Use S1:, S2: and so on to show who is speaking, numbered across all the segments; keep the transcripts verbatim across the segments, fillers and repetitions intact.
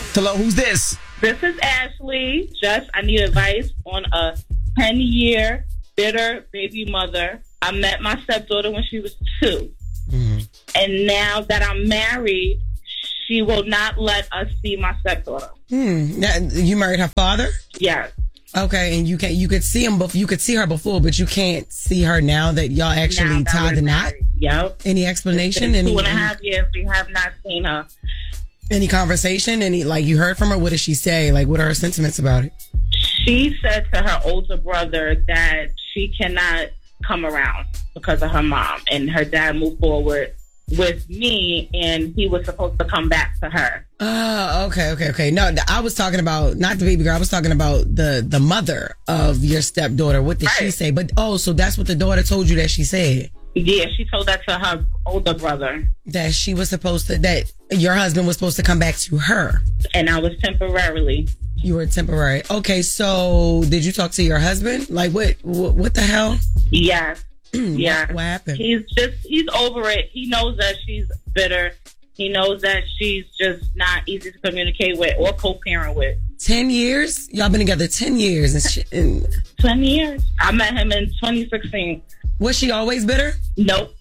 S1: Hello, who's this?
S2: This is Ashley. Just, I need advice on a ten-year bitter baby mother. I met my stepdaughter when she was two. Mm-hmm. And now that I'm married, she will not let us see my stepdaughter.
S3: Hmm. Now, you married her father?
S2: Yes.
S3: Okay, and you can you could see him before, you could see her before, but you can't see her now that y'all actually tied the knot?
S2: Yep.
S3: Any explanation?
S2: It's been
S3: any,
S2: two and a half years we have not seen her.
S3: Any conversation? Any, like, you heard from her? What did she say? Like, what are her sentiments about it?
S2: She said to her older brother that she cannot come around because of her mom, and her dad moved forward with me, and he was supposed to come back to her.
S3: Oh, okay, okay, okay. No, I was talking about, not the baby girl, I was talking about the, the mother of your stepdaughter. What did right. she say? But, oh, so that's what the daughter told you that she said?
S2: Yeah, she told that to her older brother.
S3: That she was supposed to, that your husband was supposed to come back to her.
S2: And I was temporarily.
S3: You were temporary. Okay, so did you talk to your husband? Like, what, what, what the hell?
S2: Yes. Yeah.
S3: What, what happened?
S2: He's just, he's over it. He knows that she's bitter. He knows that she's just not easy to communicate with or co-parent with.
S3: Ten years? Y'all been together ten years. And she, and
S2: ten years. I met him in twenty sixteen.
S3: Was she always bitter?
S2: Nope.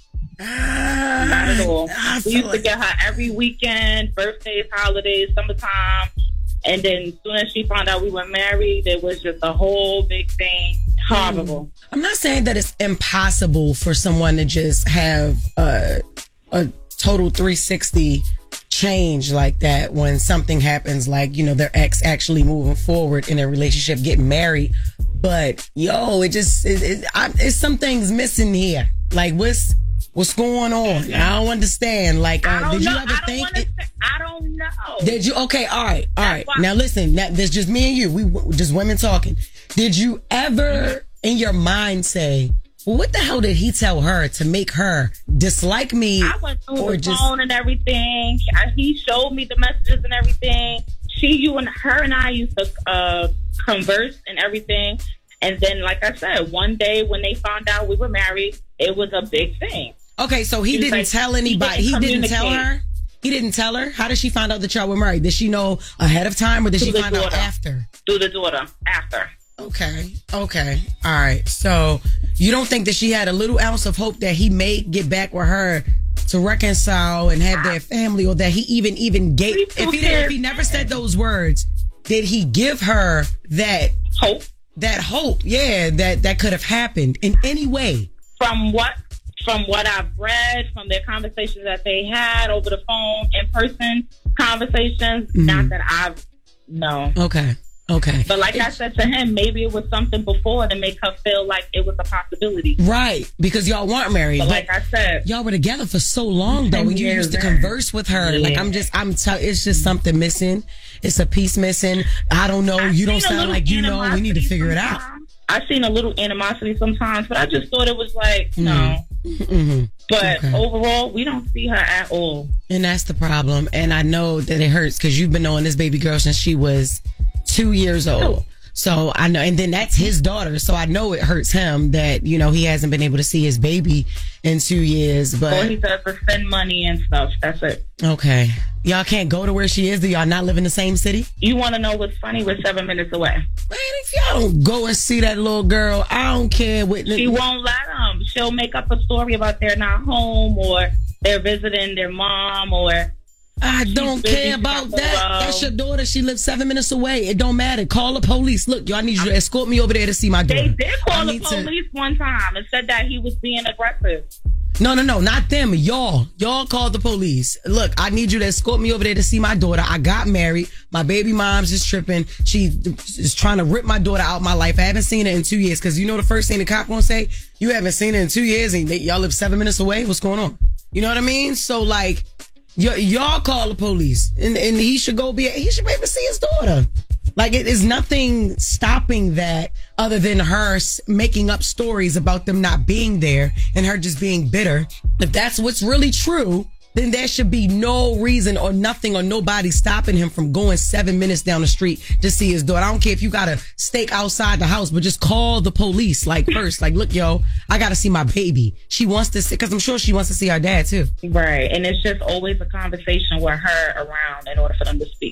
S3: Ah,
S2: not at all. We used
S3: like...
S2: to get her every weekend, birthdays, holidays, summertime. And then as soon as she found out we were married, it was just a whole big thing. Horrible.
S3: I'm not saying that it's impossible for someone to just have a, a total three sixty change like that when something happens, like, you know, their ex actually moving forward in a relationship, getting married. But, yo, it just, it, it, I, it's some things missing here. Like, what's what's going on? I don't understand. Like, uh,
S2: I don't
S3: did you
S2: know.
S3: ever
S2: I
S3: think?
S2: Don't
S3: it,
S2: say, I don't know.
S3: Did you? Okay, all right, all
S2: That's
S3: right.
S2: why.
S3: Now, listen, that, there's just me and you. We just women talking. Did you ever, mm-hmm. in your mind, say, well, what the hell did he tell her to make her dislike me?
S2: I went through
S3: or
S2: the
S3: just...
S2: phone and everything. He showed me the messages and everything. She, you, and her and I used to uh, converse and everything. And then, like I said, one day when they found out we were married, it was a big thing.
S3: Okay, so he, he didn't like, tell anybody. He didn't, he didn't tell her? He didn't tell her? How did she find out that y'all were married? Did she know ahead of time or did Through she find daughter. out after?
S2: Through the daughter, after.
S3: Okay, okay. All right. So you don't think that she had a little ounce of hope that he may get back with her to reconcile and have their family, or that he even even gave, if he, did, if he never said those words, did he give her that
S2: hope?
S3: That hope, yeah, that, that could have happened in any way.
S2: From what from what I've read, from their conversations that they had over the phone, in person conversations, mm-hmm. not that I've no.
S3: Okay. Okay.
S2: But like
S3: it's,
S2: I said to him, maybe it was something before to make her feel like it was a possibility.
S3: Right. Because y'all weren't married.
S2: But,
S3: but
S2: like I said,
S3: y'all were together for so long though. When you used to converse with her. Yeah. Like I'm just I'm t- it's just something missing. It's a piece missing. I don't know.
S2: I've
S3: you don't sound like you know. We need to figure
S2: sometimes.
S3: it out.
S2: I've seen a little animosity sometimes, but I just thought it was like, mm-hmm. no. Mm-hmm. But okay. Overall, we don't see her at all.
S3: And that's the problem. And I know that it hurts because you've been knowing this baby girl since she was two years old. So I know, and then that's his daughter. So I know it hurts him that, you know, he hasn't been able to see his baby in two years. But
S2: all he does is spend money and stuff. That's it.
S3: Okay. Y'all can't go to where she is? Do y'all not live in the same city?
S2: You want to know what's funny? We're seven minutes away. Man,
S3: if y'all don't go and see that little girl, I don't care. What,
S2: she won't let them. She'll make up a story about they're not home or they're visiting their mom or...
S3: I don't care about that. That's your daughter. She lives seven minutes away. It don't matter. Call the police. Look, yo, I need you to escort me over there to see my daughter.
S2: They did call the police to... one time and said that he was being aggressive.
S3: No, no, no, not them. Y'all. Y'all called the police. Look, I need you to escort me over there to see my daughter. I got married. My baby mom's just tripping. She is trying to rip my daughter out my life. I haven't seen her in two years because you know the first thing the cop gonna say? You haven't seen her in two years and they, y'all live seven minutes away? What's going on? You know what I mean? So, like... Y- y'all call the police, and, and he should go be. He should be able to see his daughter. Like it is nothing stopping that other than her s- making up stories about them not being there and her just being bitter. If that's what's really true, then there should be no reason or nothing or nobody stopping him from going seven minutes down the street to see his daughter. I don't care if you got to stake outside the house, but just call the police. Like first, like, look, yo, I got to see my baby. She wants to see, because I'm sure she wants to see her dad too.
S2: Right. And it's just always a conversation with her around in order for them to speak.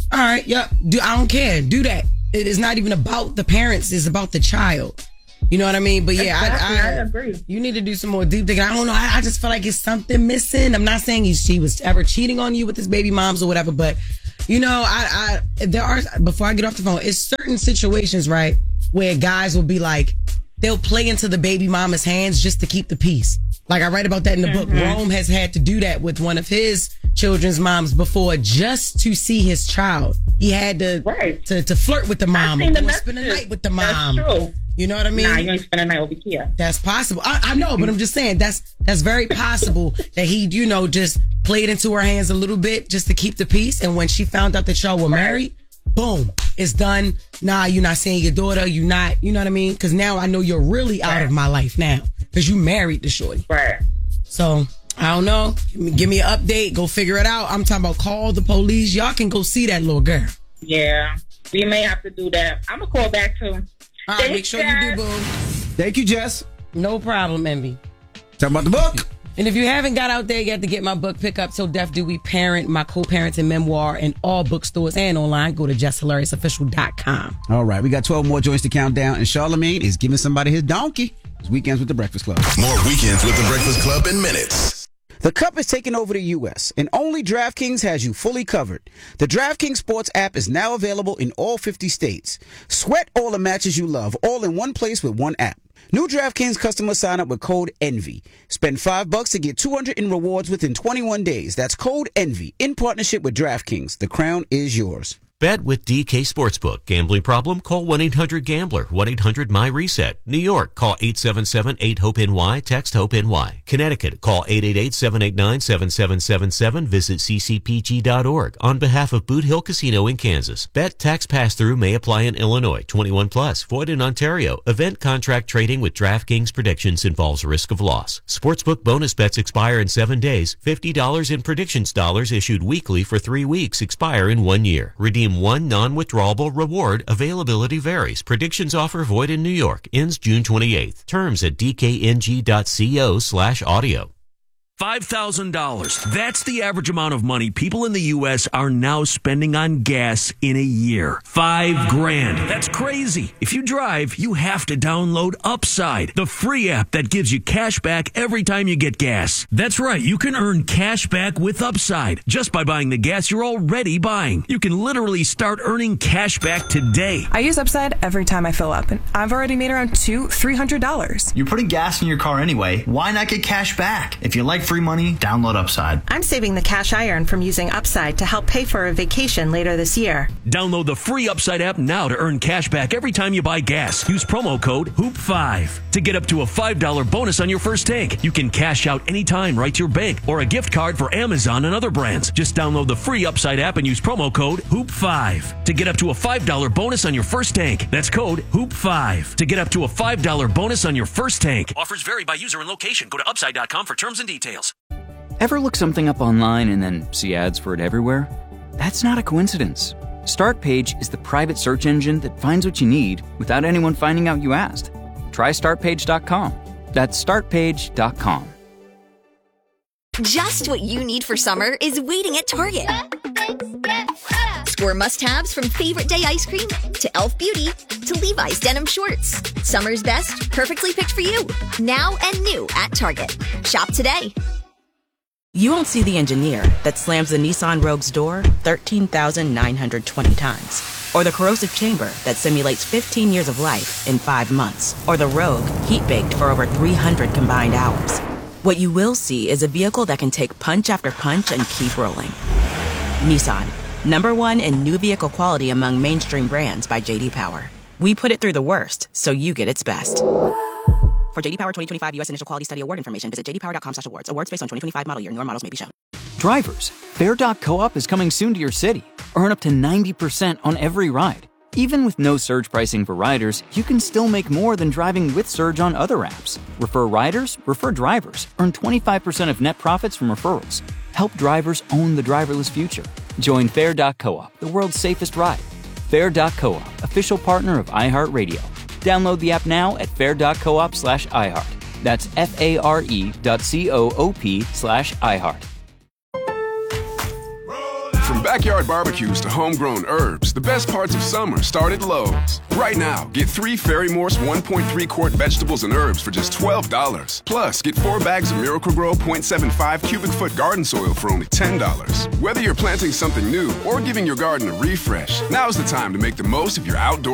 S3: All right, yep. Do, I don't care. Do that. It is not even about the parents. It's about the child. You know what I mean? But yeah,
S2: exactly,
S3: I, I,
S2: I agree.
S3: You need to do some more deep thinking. I don't know. I, I just feel like it's something missing. I'm not saying he, she was ever cheating on you with his baby moms or whatever, but you know, I, I there are, before I get off the phone, it's certain situations, right, where guys will be like, they'll play into the baby mama's hands just to keep the peace. Like I write about that in the mm-hmm. book. Rome has had to do that with one of his children's moms before just to see his child. He had to
S2: right.
S3: to, to flirt with the mom or
S2: the
S3: spend the night with the mom.
S2: That's true.
S3: You know what I mean?
S2: Nah, you ain't spend a night over here.
S3: That's possible. I, I know, but I'm just saying that's that's very possible that he, you know, just played into her hands a little bit just to keep the peace. And when she found out that y'all were married, boom, it's done. Nah, you're not seeing your daughter. You're not, you know what I mean? Because now I know you're really out right. of my life now because you married the shorty.
S2: Right.
S3: So I don't know. Give me, give me an update. Go figure it out. I'm talking about call the police. Y'all can go see that little girl.
S2: Yeah, we may have to do that. I'm gonna call back too.
S3: All right, make sure you do, boo.
S1: Thank you, Jess.
S3: No problem, Envy.
S1: Talk about the book.
S3: And if you haven't got out there yet to get my book, pick up So Deaf Do We Parent, my co-parenting memoir in all bookstores and online. Go to jess hilarious official dot com.
S1: All right, we got twelve more joints to count down, and Charlamagne is giving somebody his donkey. It's Weekends with the Breakfast Club.
S4: More Weekends with the Breakfast Club in minutes.
S1: The Cup is taking over the U S, and only DraftKings has you fully covered. The DraftKings Sports app is now available in all fifty states. Sweat all the matches you love, all in one place with one app. New DraftKings customers sign up with code ENVY. Spend five bucks to get two hundred in rewards within twenty-one days. That's code ENVY in partnership with DraftKings. The crown is yours.
S5: Bet with D K Sportsbook. Gambling problem? Call one eight hundred gambler. one eight hundred my reset. New York, call eight seven seven eight hope N Y. Text HOPE-NY. Connecticut, call eight eight eight seven eight nine seven seven seven seven. Visit c c p g dot org. On behalf of Boot Hill Casino in Kansas. Bet tax pass-through may apply in Illinois. twenty-one plus. Void in Ontario. Event contract trading with DraftKings predictions involves risk of loss. Sportsbook bonus bets expire in seven days. fifty dollars in predictions dollars issued weekly for three weeks expire in one year. Redeem one non-withdrawable reward. Availability varies. Predictions offer void in New York. Ends June twenty-eighth. Terms at d k n g dot co slash audio.
S6: five thousand dollars. That's the average amount of money people in the U S are now spending on gas in a year. Five grand. That's crazy. If you drive, you have to download Upside, the free app that gives you cash back every time you get gas. That's right. You can earn cash back with Upside just by buying the gas you're already buying. You can literally start earning cash back today.
S7: I use Upside every time I fill up, and I've already made around two, three hundred dollars.
S8: You're putting gas in your car anyway. Why not get cash back? If you like free money, download Upside.
S9: I'm saving the cash I earn from using Upside to help pay for a vacation later this year.
S6: Download the free Upside app now to earn cash back every time you buy gas. Use promo code hoop five to get up to a five dollars bonus on your first tank. You can cash out anytime right to your bank or a gift card for Amazon and other brands. Just download the free Upside app and use promo code hoop five to get up to a five dollars bonus on your first tank. That's code hoop five to get up to a five dollars bonus on your first tank. Offers vary by user and location. Go to upside dot com for terms and details.
S10: Ever look something up online and then see ads for it everywhere? That's not a coincidence. Startpage is the private search engine that finds what you need without anyone finding out you asked. Try start page dot com. That's start page dot com.
S11: Just what you need for summer is waiting at Target. Score must-haves from Favorite Day ice cream to e l f Beauty to Levi's denim shorts. Summer's best, perfectly picked for you. Now and new at Target. Shop today.
S12: You won't see the engineer that slams the Nissan Rogue's door thirteen thousand nine hundred twenty times. Or the corrosive chamber that simulates fifteen years of life in five months. Or the Rogue heat-baked for over three hundred combined hours. What you will see is a vehicle that can take punch after punch and keep rolling. Nissan, number one in new vehicle quality among mainstream brands by J D Power. We put it through the worst, so you get its best. For J D Power twenty twenty-five U S Initial Quality Study Award information, visit j d power dot com slash awards. Awards based on twenty twenty-five model year. Newer models may be shown.
S10: Drivers, Fair dot co-op is coming soon to your city. Earn up to ninety percent on every ride. Even with no surge pricing for riders, you can still make more than driving with Surge on other apps. Refer riders, refer drivers. Earn twenty-five percent of net profits from referrals. Help drivers own the driverless future. Join Fair dot co-op, the world's safest ride. Fair dot co-op, official partner of iHeartRadio. Download the app now at fair dot coop slash iHeart. That's F-A-R-E dot C-O-O-P slash iHeart.
S4: From
S13: backyard barbecues to homegrown herbs, the best parts of summer start at Lowe's. Right now, get three Fairy Morse one point three quart vegetables and herbs for just twelve dollars. Plus, get four bags of Miracle-Gro zero point seven five cubic foot garden soil for only ten dollars. Whether you're planting something new or giving your garden a refresh, now's the time to make the most of your outdoor